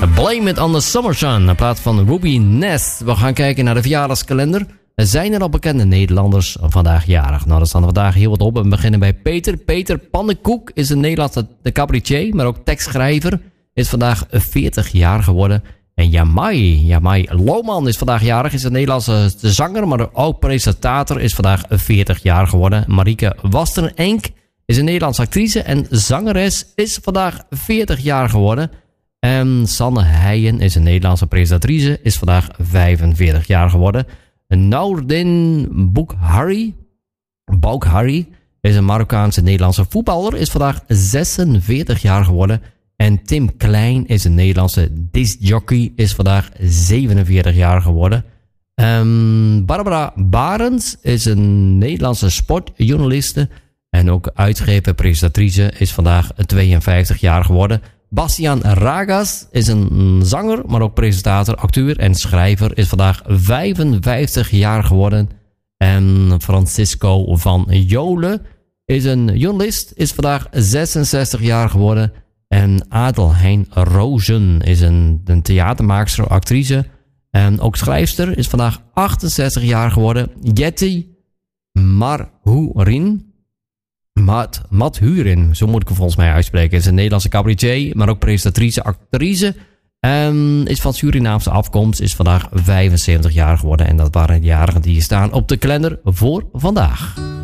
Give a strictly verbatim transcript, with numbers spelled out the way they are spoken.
Blame It on the Summer Sun, in plaats van Ruby Nest. We gaan kijken naar de verjaardagskalender. Zijn er al bekende Nederlanders vandaag jarig? Nou, er staan er vandaag heel wat op. We beginnen bij Peter. Peter Pannenkoek is een Nederlandse de cabaretier, maar ook tekstschrijver. Is vandaag veertig jaar geworden. En Jamai, Jamai Lohman is vandaag jarig. Is een Nederlandse zanger, maar ook presentator. Is vandaag veertig jaar geworden. Marieke Wastenenk is een Nederlandse actrice en zangeres. Is vandaag veertig jaar geworden. En Sanne Heijen is een Nederlandse presentatrice. Is vandaag vijfenveertig jaar geworden. Nourdin Boukhari, Boukhari is een Marokkaanse Nederlandse voetballer. Is vandaag zesenveertig jaar geworden. En Tim Klein is een Nederlandse discjockey. Is vandaag zevenenveertig jaar geworden. Um, Barbara Barends is een Nederlandse sportjournaliste. En ook uitgever, presentatrice. Is vandaag tweeënvijftig jaar geworden. Bastiaan Ragas is een zanger, maar ook presentator, acteur en schrijver. Is vandaag vijfenvijftig jaar geworden. En Francisco van Jolen is een journalist. Is vandaag zesenzestig jaar geworden. En Adelheid Rozen is een, een theatermaakster, actrice en ook schrijfster. Is vandaag achtenzestig jaar geworden. Jetty Marhurin. Mat, Mat Hurin, zo moet ik hem volgens mij uitspreken. Is een Nederlandse cabaretier, maar ook presentatrice, actrice. En is van Surinaamse afkomst. Is vandaag vijfenzeventig jaar geworden. En dat waren de jarigen die staan op de kalender voor vandaag.